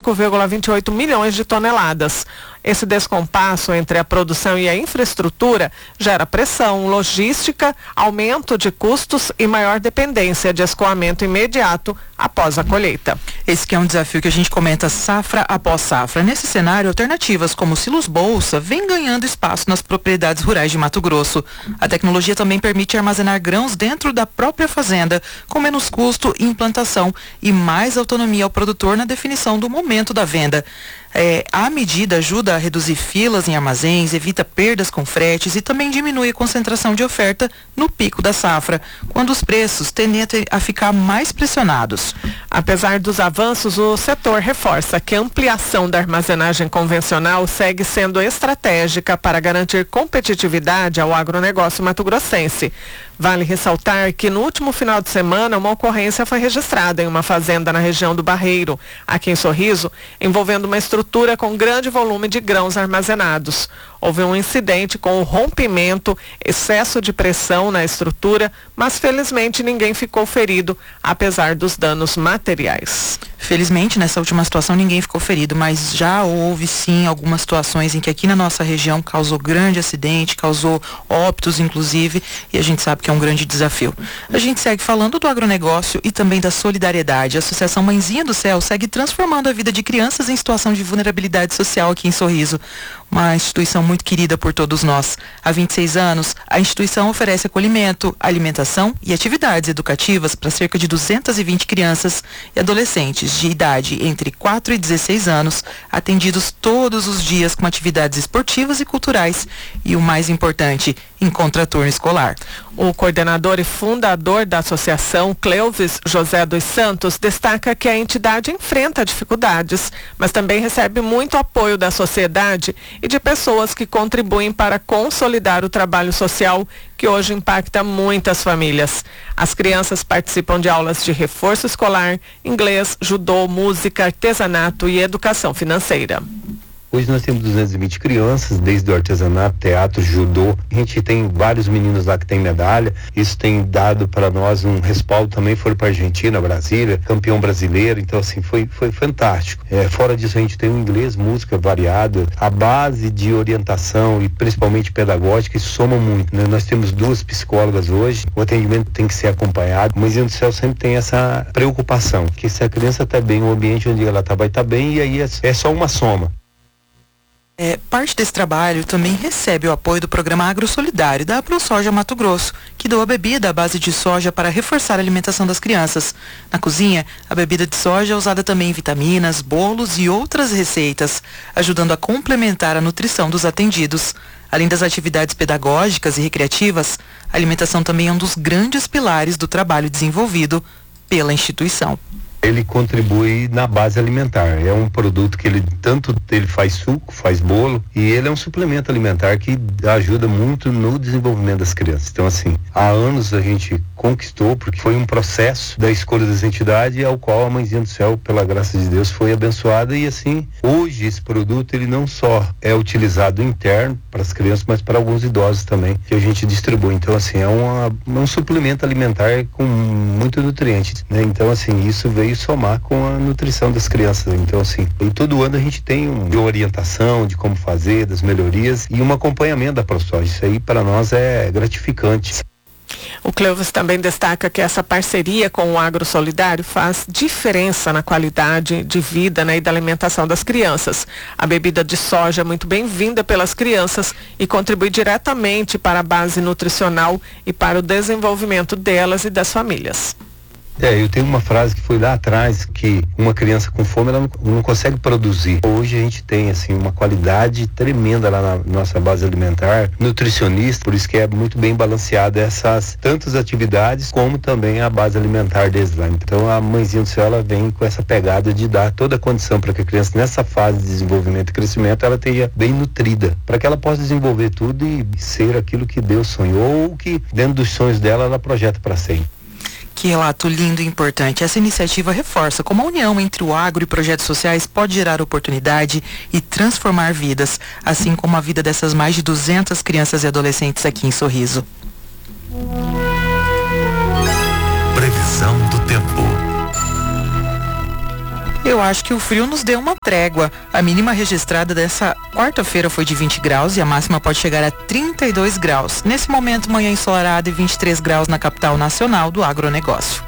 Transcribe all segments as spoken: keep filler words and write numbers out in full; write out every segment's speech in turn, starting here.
cinco vírgula vinte e oito milhões de toneladas. Esse descompasso entre a produção e a infraestrutura gera pressão, logística, aumento de custos e maior dependência de escoamento imediato após a colheita. Esse que é um desafio que a gente comenta safra após safra. Nesse cenário, alternativas como silos bolsa vêm ganhando espaço nas propriedades rurais de Mato Grosso. A tecnologia também permite armazenar grãos dentro da própria fazenda, com menos custo e implantação e mais autonomia ao produtor na definição do momento da venda. É, a medida ajuda a reduzir filas em armazéns, evita perdas com fretes e também diminui a concentração de oferta no pico da safra, quando os preços tendem a ficar mais pressionados. Apesar dos avanços, o setor reforça que a ampliação da armazenagem convencional segue sendo estratégica para garantir competitividade ao agronegócio mato-grossense. Vale ressaltar que no último final de semana uma ocorrência foi registrada em uma fazenda na região do Barreiro, aqui em Sorriso, envolvendo uma estrutura com grande volume de grãos armazenados. Houve um incidente com o rompimento, excesso de pressão na estrutura, mas felizmente ninguém ficou ferido, apesar dos danos materiais. Felizmente, nessa última situação, ninguém ficou ferido, mas já houve sim algumas situações em que aqui na nossa região causou grande acidente, causou óbitos, inclusive, e a gente sabe que é um grande desafio. A gente segue falando do agronegócio e também da solidariedade. A Associação Mãezinha do Céu segue transformando a vida de crianças em situação de vulnerabilidade social aqui em Sorriso. Uma instituição muito querida por todos nós. Há vinte e seis anos, a instituição oferece acolhimento, alimentação e atividades educativas para cerca de duzentas e vinte crianças e adolescentes de idade entre quatro e dezesseis anos, atendidos todos os dias com atividades esportivas e culturais e, o mais importante, em contraturno escolar. O coordenador e fundador da associação, Cleuvis José dos Santos, destaca que a entidade enfrenta dificuldades, mas também recebe muito apoio da sociedade e de pessoas que contribuem para consolidar o trabalho social que hoje impacta muitas famílias. As crianças participam de aulas de reforço escolar, inglês, judô, música, artesanato e educação financeira. Hoje nós temos duzentas e vinte crianças, desde o artesanato, teatro, judô. A gente tem vários meninos lá que tem medalha. Isso tem dado para nós um respaldo também. Foram para a Argentina, Brasília, campeão brasileiro. Então, assim, foi, foi fantástico. É, fora disso, a gente tem o inglês, música variada. A base de orientação e principalmente pedagógica, isso soma muito, né? Nós temos duas psicólogas hoje. O atendimento tem que ser acompanhado. Mas o céu sempre tem essa preocupação, que se a criança está bem, o ambiente onde ela está vai estar bem, e aí é, é só uma soma. É, parte desse trabalho também recebe o apoio do programa Agro Solidário da ProSoja Mato Grosso, que doa bebida à base de soja para reforçar a alimentação das crianças. Na cozinha, a bebida de soja é usada também em vitaminas, bolos e outras receitas, ajudando a complementar a nutrição dos atendidos. Além das atividades pedagógicas e recreativas, a alimentação também é um dos grandes pilares do trabalho desenvolvido pela instituição. Ele contribui na base alimentar. É um produto que ele tanto ele faz suco, faz bolo, e ele é um suplemento alimentar que ajuda muito no desenvolvimento das crianças. Então, assim, há anos a gente conquistou, porque foi um processo da escolha das entidades ao qual a Mãezinha do Céu, pela graça de Deus, foi abençoada. E assim, hoje esse produto ele não só é utilizado interno para as crianças, mas para alguns idosos também, que a gente distribui. Então, assim, é uma, um suplemento alimentar com muito nutrientes, né? Então, assim, isso veio somar com a nutrição das crianças. Então, assim, e todo ano a gente tem uma orientação de como fazer, das melhorias e um acompanhamento da ProSoja. Isso aí para nós é gratificante. O Cleuvis também destaca que essa parceria com o Agro Solidário faz diferença na qualidade de vida, né, e da alimentação das crianças. A bebida de soja é muito bem-vinda pelas crianças e contribui diretamente para a base nutricional e para o desenvolvimento delas e das famílias. É, eu tenho uma frase que foi lá atrás, que uma criança com fome, ela não, não consegue produzir. Hoje a gente tem, assim, uma qualidade tremenda lá na nossa base alimentar, nutricionista, por isso que é muito bem balanceada essas, tantas atividades, como também a base alimentar deles lá. Então a Mãezinha do Céu, ela vem com essa pegada de dar toda a condição para que a criança, nessa fase de desenvolvimento e crescimento, ela esteja bem nutrida, para que ela possa desenvolver tudo e ser aquilo que Deus sonhou, ou que dentro dos sonhos dela, ela projeta para ser. Que relato lindo e importante. Essa iniciativa reforça como a união entre o agro e projetos sociais pode gerar oportunidade e transformar vidas, assim como a vida dessas mais de duzentas crianças e adolescentes aqui em Sorriso. Previsão do tempo. Eu acho que o frio nos deu uma trégua. A mínima registrada dessa quarta-feira foi de vinte graus e a máxima pode chegar a trinta e dois graus. Nesse momento, manhã ensolarada e vinte e três graus na capital nacional do agronegócio.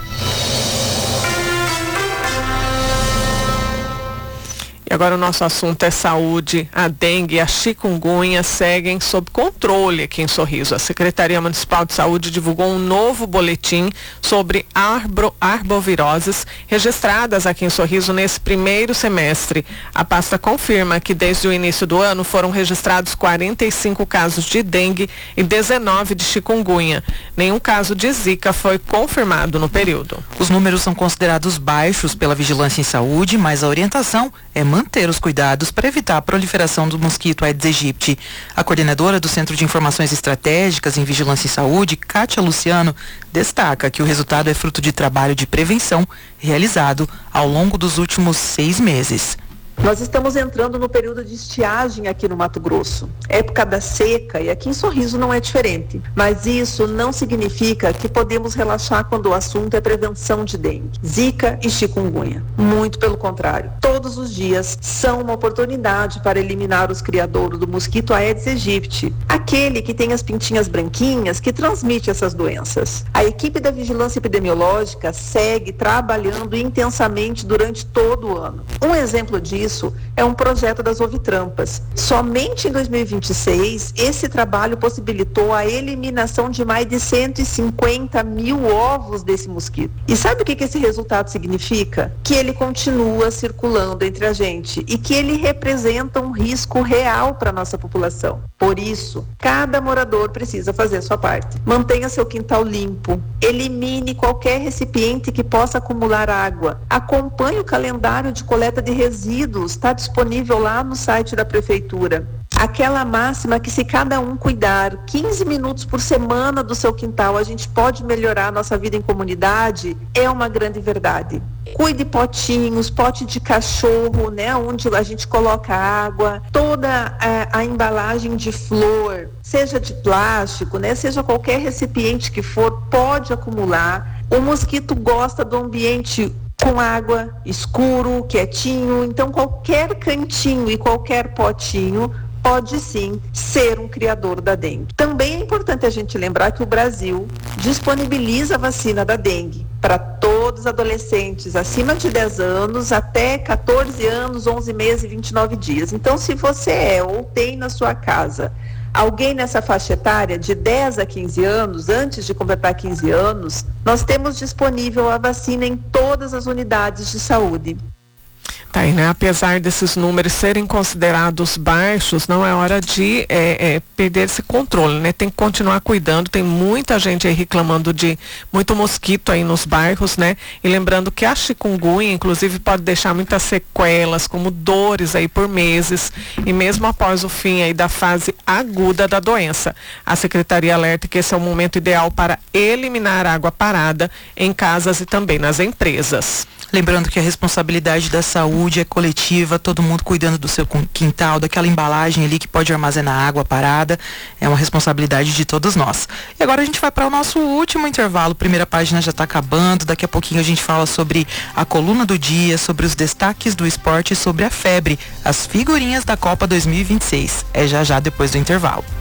E agora o nosso assunto é saúde. A dengue e a chikungunya seguem sob controle aqui em Sorriso. A Secretaria Municipal de Saúde divulgou um novo boletim sobre arbro, arboviroses registradas aqui em Sorriso nesse primeiro semestre. A pasta confirma que desde o início do ano foram registrados quarenta e cinco casos de dengue e dezenove de chikungunya. Nenhum caso de zika foi confirmado no período. Os números são considerados baixos pela Vigilância em Saúde, mas a orientação é manter os cuidados para evitar a proliferação do mosquito Aedes aegypti. A coordenadora do Centro de Informações Estratégicas em Vigilância em Saúde, Kátia Luciano, destaca que o resultado é fruto de trabalho de prevenção realizado ao longo dos últimos seis meses. Nós estamos entrando no período de estiagem aqui no Mato Grosso, época da seca, e aqui em Sorriso não é diferente. Mas isso não significa que podemos relaxar quando o assunto é prevenção de dengue, zika e chikungunya. Muito pelo contrário. Todos os dias são uma oportunidade para eliminar os criadouros do mosquito Aedes aegypti, aquele que tem as pintinhas branquinhas que transmite essas doenças. A equipe da Vigilância Epidemiológica segue trabalhando intensamente durante todo o ano. Um exemplo disso Isso é um projeto das ovitrampas. Somente em dois mil e vinte e seis, esse trabalho possibilitou a eliminação de mais de cento e cinquenta mil ovos desse mosquito. E sabe o que, que esse resultado significa? Que ele continua circulando entre a gente e que ele representa um risco real para a nossa população. Por isso, cada morador precisa fazer a sua parte. Mantenha seu quintal limpo, elimine qualquer recipiente que possa acumular água, acompanhe o calendário de coleta de resíduos, está disponível lá no site da prefeitura. Aquela máxima que se cada um cuidar quinze minutos por semana do seu quintal, a gente pode melhorar a nossa vida em comunidade, é uma grande verdade. Cuide potinhos, pote de cachorro, né, onde a gente coloca água, toda a, a embalagem de flor, seja de plástico, né, seja qualquer recipiente que for, pode acumular. O mosquito gosta do ambiente com água, escuro, quietinho, então qualquer cantinho e qualquer potinho pode sim ser um criador da dengue. Também é importante a gente lembrar que o Brasil disponibiliza a vacina da dengue para todos os adolescentes acima de dez anos até catorze anos, onze meses e vinte e nove dias. Então, se você é ou tem na sua casa alguém nessa faixa etária de dez a quinze anos, antes de completar quinze anos, nós temos disponível a vacina em todas as unidades de saúde. Tá aí, né? Apesar desses números serem considerados baixos, não é hora de é, é, perder esse controle, né? Tem que continuar cuidando, tem muita gente aí reclamando de muito mosquito aí nos bairros, né? E lembrando que a chikungunya, inclusive, pode deixar muitas sequelas, como dores aí por meses, e mesmo após o fim aí da fase aguda da doença. A Secretaria alerta que esse é o momento ideal para eliminar água parada em casas e também nas empresas. Lembrando que a responsabilidade da saúde é coletiva, todo mundo cuidando do seu quintal, daquela embalagem ali que pode armazenar água parada, é uma responsabilidade de todos nós. E agora a gente vai para o nosso último intervalo, primeira página já está acabando, daqui a pouquinho a gente fala sobre a coluna do dia, sobre os destaques do esporte e sobre a febre, as figurinhas da Copa dois mil e vinte e seis. É já já depois do intervalo.